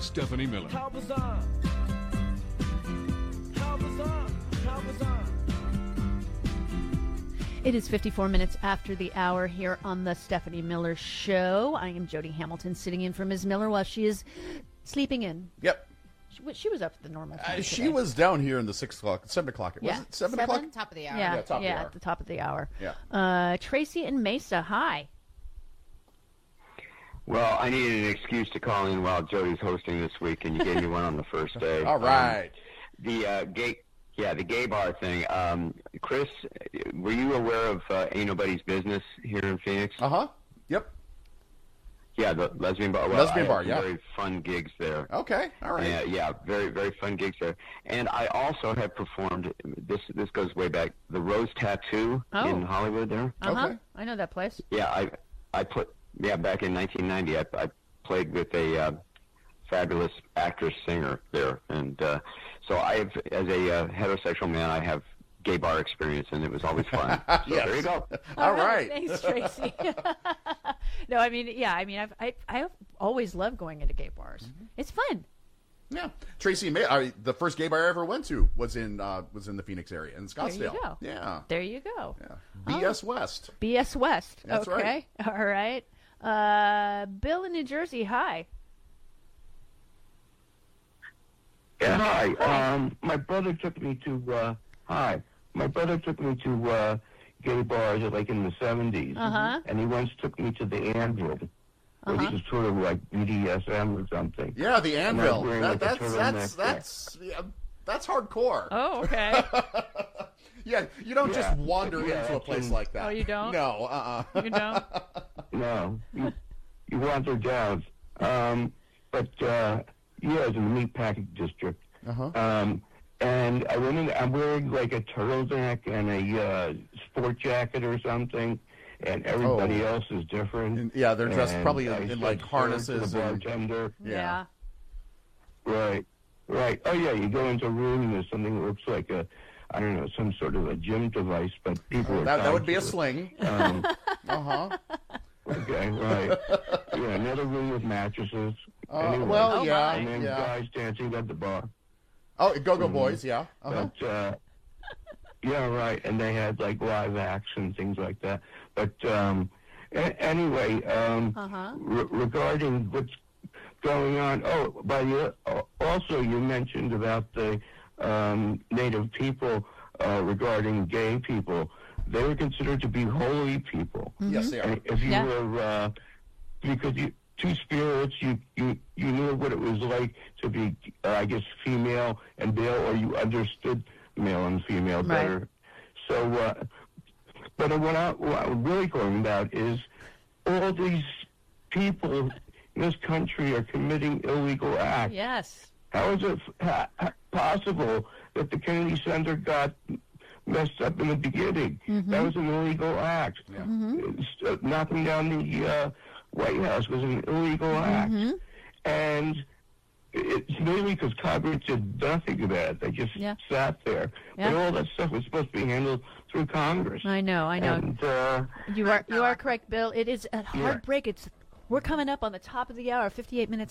Stephanie Miller. It is 54 minutes after the hour here on the Stephanie Miller Show. I am Jody Hamilton, sitting in for Ms. Miller while she is sleeping in. Yep. She was up at the normal time. She was down here in the 7 o'clock. Yeah. Was it 7 o'clock? Top of the hour. Yeah, top of the hour. at the top of the hour. Yeah. Tracy and Mesa, hi. Well, I needed an excuse to call in while Jody's hosting this week, and you gave me one on the first day. All right. The gay bar thing. Chris, were you aware of Ain't Nobody's Business here in Phoenix? Uh-huh. Yep. Yeah, the lesbian bar. Well, Lesbian I bar, had yeah. Very fun gigs there. Okay. All right. Yeah, very, very fun gigs there. And I also have performed, this goes way back, the Rose Tattoo in Hollywood there. Uh-huh. Okay. I know that place. Yeah, back in 1990, I played with a fabulous actress-singer there. And so as a heterosexual man, I have gay bar experience, and it was always fun. So Yes. there you go. All right. Thanks, Tracy. No, I've always loved going into gay bars. Mm-hmm. It's fun. Yeah. Tracy, the first gay bar I ever went to was in the Phoenix area, in Scottsdale. There you go. Yeah. There you go. Yeah. BS West. BS West. That's okay. right. All right. Bill in New Jersey, hi. Yeah, hi. My brother took me to gay bars like in the 70s. Uh-huh. And he once took me to the Anvil, which is sort of like BDSM or something. Yeah, the And I was Anvil. wearing, like, a turtleneck. That's hardcore. Oh, okay. Yeah, you don't just Yeah. wander Yeah, into a that's place in- like that. Oh, you don't? No, You don't? No, you wander down. But it's in the Meatpacking District. Uh-huh. And I went in, I'm wearing like a turtleneck and a sport jacket or something, and everybody else is different. And, yeah, they're dressed And probably I in said like to harnesses the and bartender. Yeah. Right. Oh yeah, you go into a room and there's something that looks like some sort of a gym device, but people are that would be a tied to it. sling. Uh-huh. Okay, right. Yeah, another room with mattresses. Anyway. Well, yeah, And then yeah. guys dancing at the bar. Oh, Go-Go Boys, yeah. Uh-huh. But, yeah, right. And they had like live acts and things like that. But anyway, regarding what's going on. Also you mentioned about the Native people regarding gay people. They were considered to be holy people. Mm-hmm. Yes, they are. And if you were, because two spirits, you knew what it was like to be, I guess, female and male, or you understood male and female better. Right. So, but what I'm really talking about is all these people in this country are committing illegal acts. Yes. How is it possible that the Kennedy Center got messed up in the beginning? Mm-hmm. That was an illegal act. Yeah. Mm-hmm. Knocking down the White House was an illegal act. Mm-hmm. And it's mainly because Congress did nothing about it. They just sat there. Yeah. But all that stuff was supposed to be handled through Congress. I know. And, You are correct, Bill. It is a hard break. We're coming up on the top of the hour, 58 minutes